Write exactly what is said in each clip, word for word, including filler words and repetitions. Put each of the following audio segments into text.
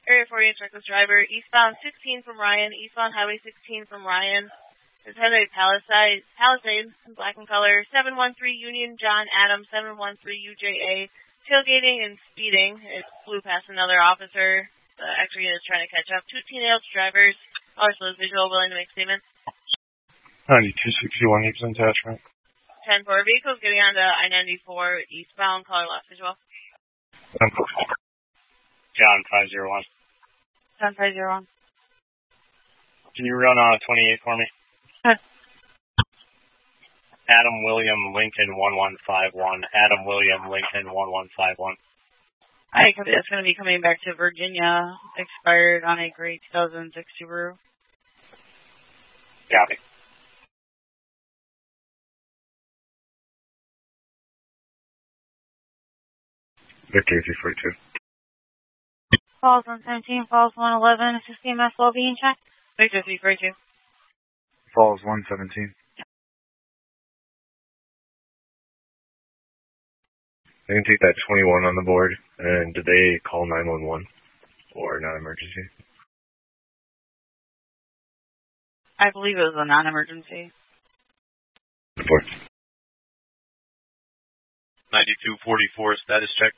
Area forty-eight, reckless driver, eastbound sixteen from Ryan, eastbound Highway sixteen from Ryan. It's Headlight Palisade, Palisade, black in color, seven one three Union John Adams, seven one three U J A. Tailgating and speeding. It flew past another officer. The extra unit is trying to catch up. Two teenage drivers. Also visual, willing to make statements. ninety-two sixty-one, Eastern attachment. ten four, vehicles getting onto I ninety-four, eastbound, color left visual. John five zero one. ten five zero one. Can you run on uh, twenty-eight for me? Huh. Adam William Lincoln one one five one. Adam William Lincoln one one five one. Hi, it's going to be coming back to Virginia. Expired on a gray two thousand six Subaru. Copy. Victor three forty-two. Falls one seventeen, Falls one eleven, C M S well-being check. Victor three forty-two. Falls one seventeen. I can take that twenty-one on the board. And did they call nine one one or non-emergency? I believe it was a non-emergency. Report. ninety-two forty-four, status check.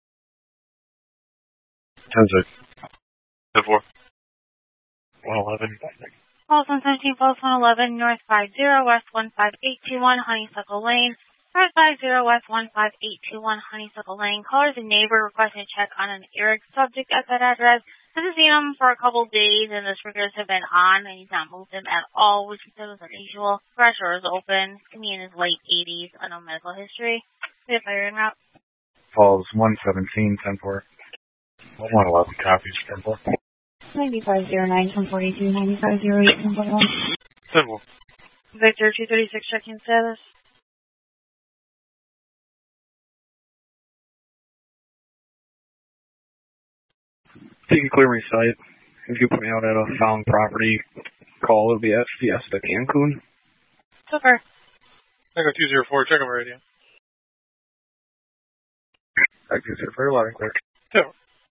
ten six. ten four. one eleven. Falls one seventeen, Falls one eleven, North five zero, West one five eight two one, Honeysuckle Lane. North five zero, West one five eight two one, Honeysuckle Lane. Caller is a neighbor requesting a check on an Eric subject at that address. Hasn't seen him for a couple days, and the sprinklers have been on, and he's not moved him at all, which he said was unusual. Garage door is open. He's going to be in his late eighties. Unknown medical history. We have fire en route. Falls one seventeen, ten four. one eleven copies, ten four. ninety-five zero nine, ten forty-two, ninety-five zero eight, ten forty-one. ten four. Victor two thirty-six, checking status. If you can clear my site, if you put me out at a found property call, it'll be at Fiesta Cancun. So far. Echo two zero four, check on radio. Echo two zero four, loud and clear. Two.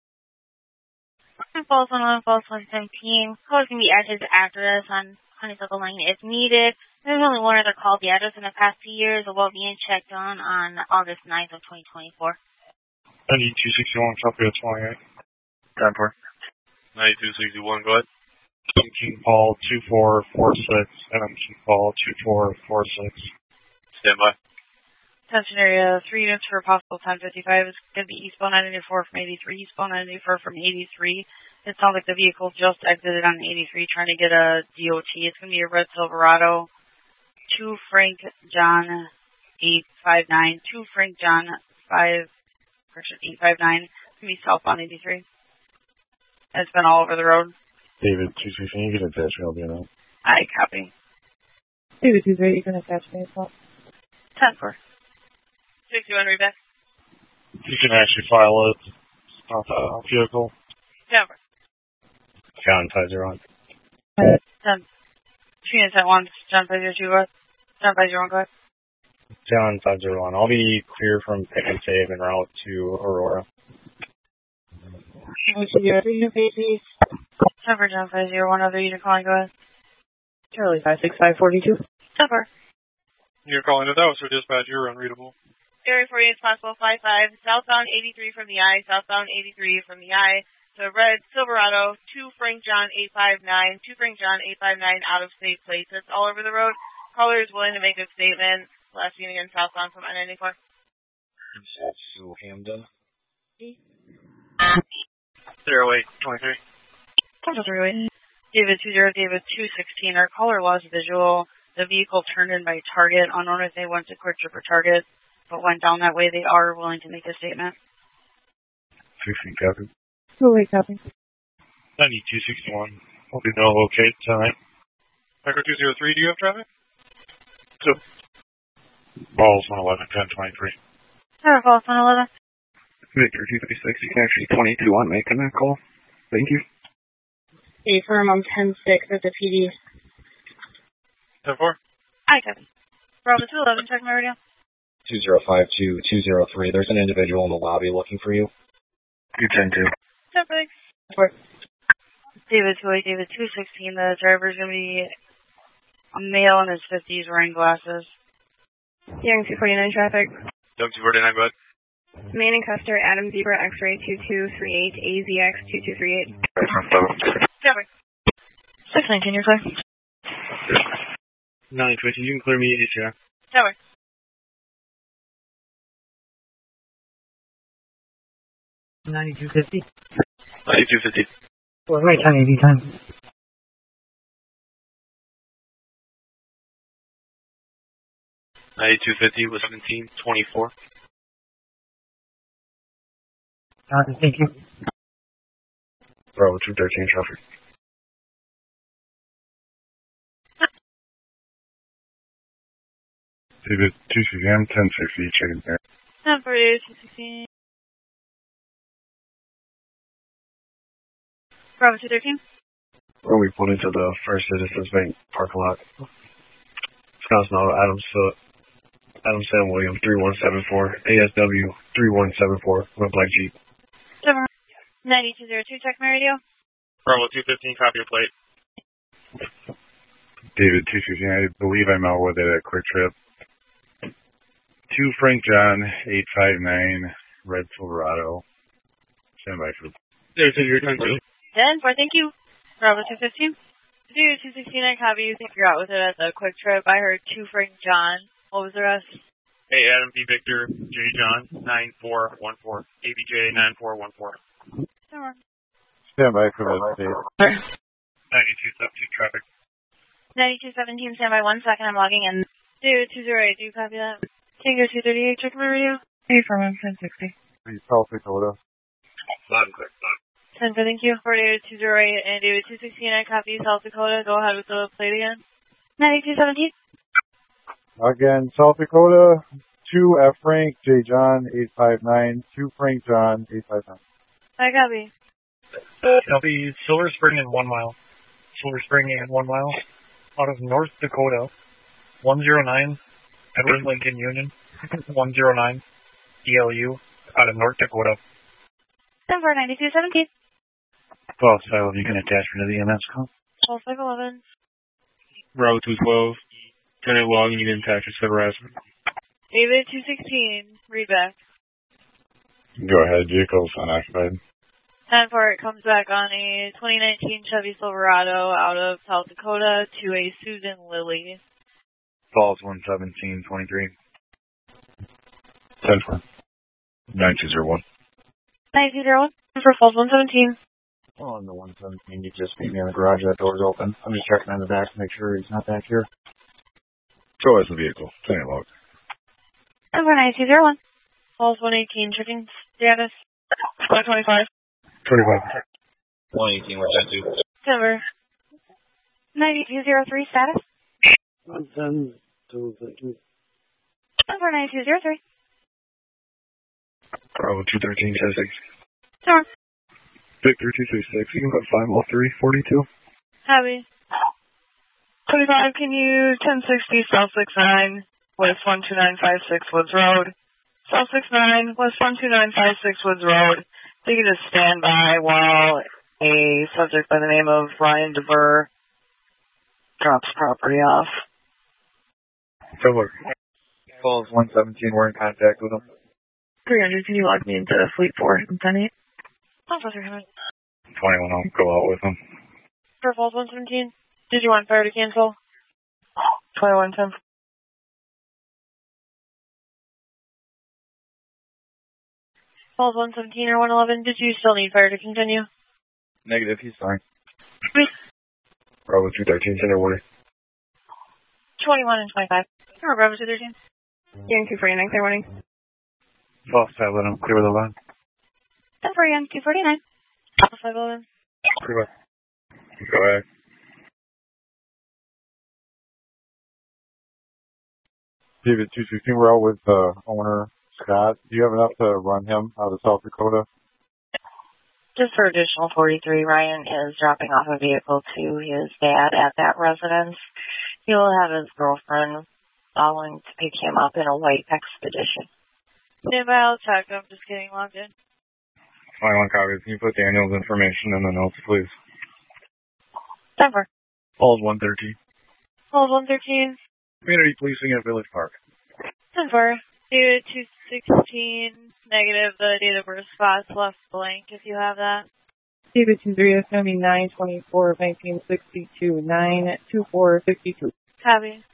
Falls one eleven, Falls one seventeen. Caller's going to be at his address on Honeysuckle Lane if needed. There's only one other call. The address in the past two years of well-being checked on on August ninth of twenty twenty-four. ninety-two sixty-one, copy of twenty-eight. ten four. ninety-two sixty-one, go ahead. King Paul two four four six, and I'm King Paul two four four six. Stand by. Attention area, three units for possible ten fifty-five. It's going to be eastbound nine eighty-four from eighty-three, eastbound nine eighty-four from eighty-three. It sounds like the vehicle just exited on eighty-three trying to get a D O T. It's going to be a red Silverado. two Frank John eight five nine. two Frank John five, correction, eight five nine. It's going to be southbound eighty-three. It's been all over the road. David two sixteen, you can attach me, I'll be on. I copy. David two three, you can attach me as well. ten four. sixty-one, read back. You can actually file it on the vehicle. ten four. John five zero one. ten. Two units at once. John five zero two, go ahead. John five zero one, go ahead. John five zero one. I'll be clear from pick and save en route to Aurora. three unit page, please. ten four, John five zero one, other unit calling, go ahead. Charlie five six five forty-two. ten four. You're calling it out, so dispatch, you're unreadable. Area forty-eight, possible five five. Southbound eighty-three from the I, southbound eighty-three from the I. So red Silverado, two Frank John eight five nine, two Frank John eight five nine out of state plates. It's all over the road. Caller is willing to make a statement. Last unit again, southbound from I ninety-four. Sue Hamden. zero eight twenty-three. David two zero, David two sixteen. Our caller lost visual. The vehicle turned in by Target. Unknown if they went to Quick Trip or Target, but went down that way. They are willing to make a statement. fifteen copy. Oh, wait, copy. ninety-two sixty-one. Will be no locate tonight. Echo two zero three, do you have traffic? Two. Balls one eleven, ten twenty-three. Tower Falls one eleven. Victor two thirty-six, you can actually twenty-two on making that call. Thank you. A firm on ten six at the P D. ten four. I copy. Bravo two eleven, check my radio. two zero five two, two zero three. There's an individual in the lobby looking for you. You ten two. ten six. David two eight, David two sixteen. The driver's going to be a male in his fifties wearing glasses. Young two forty-nine traffic. Young two forty-nine, bud. Manning Custer, Adam Zebra, X-ray two two three eight, A Z X two two three eight. Cover. six nineteen, you're clear. nine twenty, you can clear me H R. Cover. ninety-two fifty. ninety-two fifty. Well, right time, A V time. ninety-two fifty with seventeen twenty-four. Uh, thank you. Bravo two thirteen traffic. David two sixty M, ten sixty, chicken there. ten forty-eight, two sixteen. Bravo two thirteen. When we pulled into the First Citizens Bank parking lot, Wisconsin Auto, Adams, uh, Adams Sam Williams, three one seven four, A S W three one seven four, with black Jeep. ninety-two oh two, check my radio. Bravo two fifteen, copy your plate. David two sixteen, I believe I'm out with it at Quick Trip. Two Frank John, eight five nine, Red Silverado. Stand by for. There's your time, too. ten four, thank you. Bravo two fifteen. Dude, two sixteen, I copy you. Think you're out with it at the Quick Trip. I heard two Frank John. What was the rest? Hey, Adam B. Victor, J. John, nine four one four. A B J, nine four one four. Stand by for that, Dave. ninety-two seventeen traffic. ninety-two seventeen, stand by one second. I'm logging in. Dude, two oh eight, do you copy that? Tango two thirty-eight, check my radio. Hey, from ten sixty. South Dakota. Loud and clear. ten four, thank you. forty-eight two oh eight, and David two sixteen, I copy South Dakota. Go ahead with the plate again. ninety-two seventeen. Again, South Dakota, two F Frank, J John, eight five nine, two Frank John, eight five nine. I copy. It'll be Silver Spring and one mile. Silver Spring and one mile. Out of North Dakota. one oh nine, Edward Lincoln Union. one oh nine, E L U. Out of North Dakota. ten four, ninety-two seventeen. False silent, you can attach me to the E M S call. twelve five eleven. Route two twelve. Tenant log and you can attach it to harassment. David two sixteen, read back. Go ahead, vehicles unoccupied. ten four, it comes back on a twenty nineteen Chevy Silverado out of South Dakota to a Susan Lilly. Falls one seventeen twenty-three. ten four. nine two zero one. nine two zero one for Falls one seventeen. Oh, on the one seventeen, you just meet me in the garage, that door's open. I'm just checking on the back to make sure he's not back here. Show us the vehicle. Tenant log. Number nine two zero one. Falls one eighteen, checking status. one twenty-five. twenty-five. one eighteen, what's that do? Number ninety-two oh three, status. Number Number ninety-two oh three. Bravo two thirteen, ten six. Number. Victor two six six, you can put five oh three forty-two. Happy. twenty-five, can you ten sixty South six nine, West one two nine five six Woods Road. South six nine, West one two nine five six Woods Road. So you can just stand by while a subject by the name of Ryan DeVer drops property off. Similar. Falls one seventeen, we're in contact with him. three hundred, can you log me into Fleet four and ten eight? twenty-one, I'll go out with him. For Falls one seventeen. Did you want fire to cancel? twenty-one ten. Falls one seventeen or one eleven, did you still need fire to continue? Negative, he's fine. Bravo two thirteen, center warning. twenty-one and twenty-five. Or Bravo two thirteen. Young two forty-nine, clear warning. False silent, I'm clear with the line. ten four, Young two forty-nine. Alpha five eleven. Clear. Go ahead. David two sixteen, we're out with the owner, Scott. Do you have enough to run him out of South Dakota? Just for additional forty-three, Ryan is dropping off a vehicle to his dad at that residence. He'll have his girlfriend following to pick him up in a white Expedition. Stand by, I'll check. I'm just getting logged in. Final copies. Can you put Daniel's information in the notes, please? Denver. Falls one thirteen. Falls one thirteen. Community policing at Village Park. Denver. Data two sixteen, negative, the date of birth spots left blank if you have that. David two three, that's going to be nine twenty-four of nineteen sixty-two, nine two four fifty-two. Copy.